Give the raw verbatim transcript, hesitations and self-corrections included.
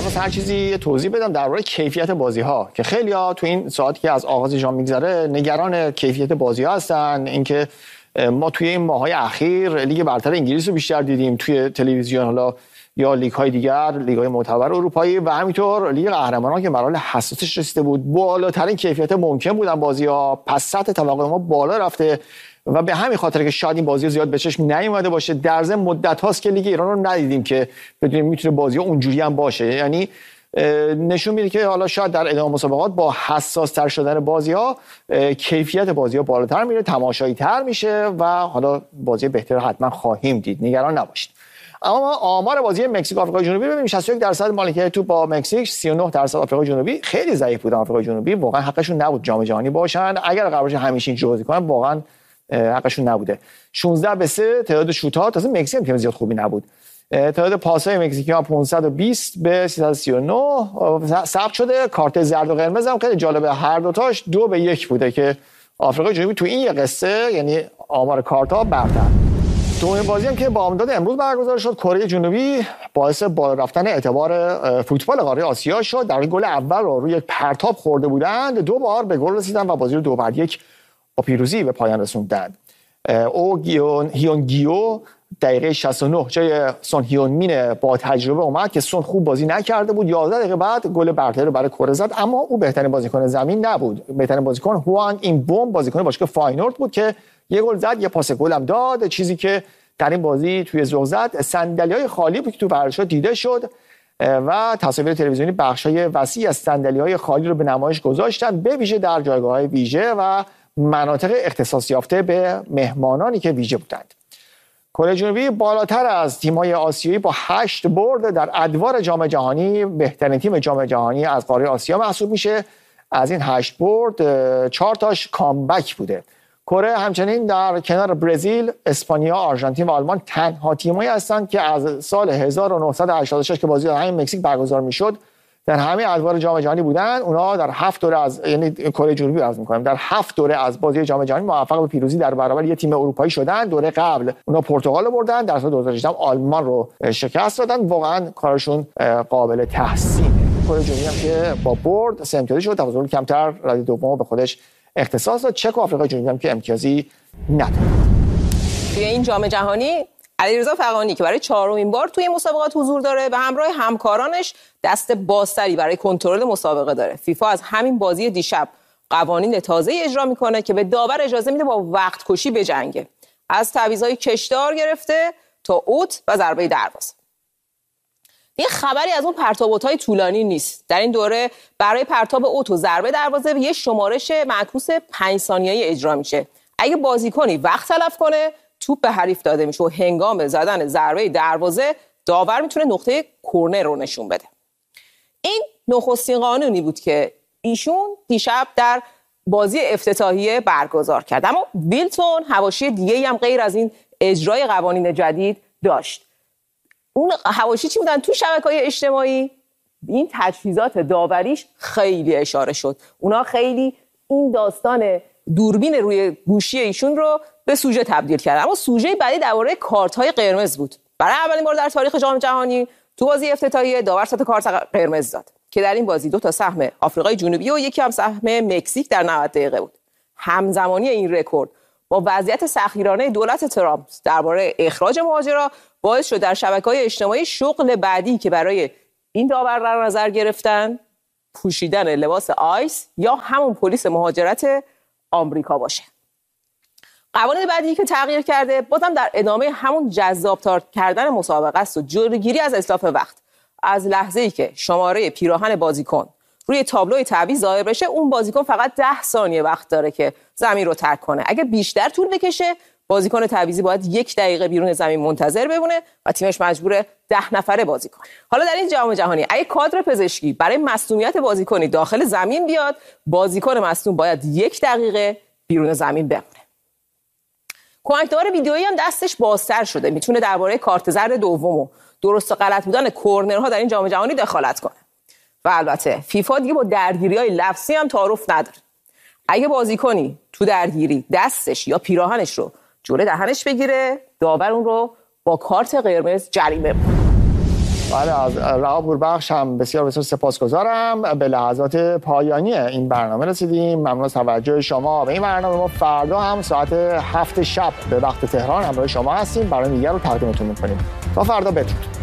خواستم هر چیزی توضیح بدم درباره کیفیت بازی‌ها که خیلی‌ها تو این ساعتی که از آغاز جام میگذره نگران کیفیت بازی‌ها هستن. اینکه ما توی این ماه‌های اخیر لیگ برتر انگلیس رو بیشتر دیدیم توی تلویزیون، حالا یا لیگ‌های دیگر، لیگ‌های معتبر اروپایی و همینطور لیگ قهرمانان که مراحل حساسش رسیده بود بالاترین کیفیت ممکن بودن بازی‌ها، پس سطح توقع ما بالا رفته و به همین خاطر که شاید این بازی زیاد به چشم نیومده باشه. در ضمن مدت هاست که لیگ ایران رو ندیدیم که بدونیم میتونه بازی اونجوری هم باشه، یعنی نشون میده که حالا شاید در ادامه مسابقات با حساس تر شدن بازی ها کیفیت بازی ها بالاتر میره، تماشایی تر میشه و حالا بازی بهتر حتما خواهیم دید، نگران نباشید. اما آمار بازی مکزیک آفریقای جنوبی ببینیم، شصت و یک درصد مالکیت توپ با مکزیک، سی و نه درصد آفریقای جنوبی. خیلی ضعیف بودن آفریقای جنوبی، واقعا حقشون نبود جام جهانی باشن. اگر قرار باشه همیشه اینجوری بازی کنن واقعا حقشون نبوده. شانزده به سه تعداد شوت‌ها، تازه مکزیک هم زیاد خوبی نبود. تعداد پاس‌های مکزیکی‌ها پانصد و بیست به سیصد و سی و نه ثبت شده. کارت زرد و قرمز هم خیلی جالبه، هر دو تاش دو به یک بوده که آفریقای جنوبی تو این یه قصه، یعنی آمار کارت‌ها برتر. دومین بازی هم که با امداد امروز برگزار شد، کره جنوبی باعث بالا رفتن اعتبار فوتبال قاره آسیا شد. در این گل اول رو روی پرتاب خورده بودند، دو بار به گل رسیدن و بازی رو دو بر یک با پیروزی به پایان رسوندند. او گیون هیون گیو دقیقه شصت و نه جای سون هیون مین با تجربه اومد که سون خوب بازی نکرده بود. یازده دقیقه بعد گل برتری رو برای کره زد، اما او بهترین بازیکن زمین نبود. بهترین بازیکن هوان این بوم، بازیکن باشگاه فاینورد بود که یه گل زد، یه پاس گل هم داد. چیزی که در این بازی توی ذوق زد، صندلی‌های خالی بود که تو ورزشگاه دیده شد و تصاویر تلویزیونی بخشای وسیع از صندلی‌های خالی رو به نمایش گذاشتن، به ویژه در جایگاه‌های ویژه و مناطق اختصاص یافته به مهمانانی که ویژه بودند. کره جنوبی بالاتر از تیم‌های آسیایی با هشت برد در ادوار جام جهانی بهترین تیم جام جهانی از قاره آسیا محسوب میشه. از این هشت برد چهار تاش کامبک بوده. کره همچنین در کنار برزیل، اسپانیا، آرژانتین و آلمان تنها تیمایی هستند که از سال هزار و نهصد و هشتاد و شش که بازی در همین مکزیک برگزار میشد در همه ادوار جام جهانی بودن. اونها در هفت دوره از، یعنی کره جنوبی عرض می‌کنم، در هفت دوره از بازی جام جهانی موفق به پیروزی در برابر یک تیم اروپایی شدن. دوره قبل اونها پرتغال رو بردن، در سال دو هزار و هجده آلمان رو شکست دادن. واقعا کارشون قابل تحسینه. کره جنوبی هم که با برد سه امتیازی شد، تفاضل کمتر رده دوم به خودش اختصاص داد. چک و آفریقای جنوبی هم که امتیازی نداره. توی این جام جهانی علیرضا فغانی که برای چهارمین بار توی مسابقات حضور داره و همراه همکارانش دست بازتری برای کنترل مسابقه داره. فیفا از همین بازی دیشب قوانین تازه‌ای اجرا میکنه که به داور اجازه میده با وقت کشی بجنگه، از تعویض‌های کشدار گرفته تا اوت و ضربه دروازه. یه خبری از اون پرتاب‌های طولانی نیست. در این دوره برای پرتاب اوت و ضربه دروازه یه شمارش معکوس پنج ثانیه‌ای اجرا میشه. اگه بازیکنی وقت تلف کنه، توپ به حریف داده میشه و هنگام زدن ضربه دروازه داور میتونه نقطه کرنر رو نشون بده. این نخستین قانونی بود که ایشون دیشب در بازی افتتاحیه برگزار کرد. اما ویلتون حواشی دیگه‌ای هم غیر از این اجرای قوانین جدید داشت. اون حواشی چی بودن؟ تو شبکه‌های اجتماعی این تجهیزات داوریش خیلی اشاره شد. اونا خیلی این داستان دوربین روی گوشی ایشون رو به سوژه تبدیل کردن. اما سوژه بعدی درباره کارت‌های قرمز بود. برای اولین بار در تاریخ جام جهانی تو بازی افتتاحیه داور سه تا کارت قرمز داد که در این بازی دو تا سهم آفریقای جنوبی و یکی هم سهم مکزیک در نود دقیقه بود. همزمانی این رکورد با وضعیت سخیرانه دولت ترامپ درباره اخراج مهاجرا باعث شد در شبکه‌های اجتماعی شغل بعدی که برای این داور در نظر گرفتن پوشیدن لباس آیس یا همون پلیس مهاجرت آمریکا باشه. قوانین بعدی که تغییر کرده بازم در ادامه همون جذاب‌تر کردن مسابقه است و جلوگیری از اتلاف وقت. از لحظه‌ای که شماره پیراهن بازیکن روی تابلوی تعویض ظاهر بشه، اون بازیکن فقط ده ثانیه وقت داره که زمین رو ترک کنه. اگه بیشتر طول بکشه، بازیکن تعویضی باید یک دقیقه بیرون زمین منتظر بمونه و تیمش مجبوره ده نفره بازی کنه. حالا در این جام جهانی اگه کادر پزشکی برای مصونیت بازیکنی داخل زمین بیاد، بازیکن مصون باید یک دقیقه بیرون زمین بمونه. کمکدار ویدیویی هم دستش بازتر شده، میتونه درباره کارت زرد دوم و درست و غلط بودن کورنرها در این جام جهانی دخالت کنه. و البته فیفا دیگه با درگیری‌های لفظی هم تعارف نداره. اگه بازیکنی تو درگیری دستش یا پیراهنش رو جلوی دهنش بگیره، داور اون رو با کارت قرمز جریمه می‌کنه. بله، از رها پوربخش هم بسیار بسیار سپاسگزارم. به لحظات پایانی این برنامه رسیدیم. ممنون از توجه شما به این برنامه. ما فردا هم ساعت هفت شب به وقت تهران همراه شما هستیم. برنامه دیگر رو تقدیمتون می‌کنیم. تا فردا بدرود.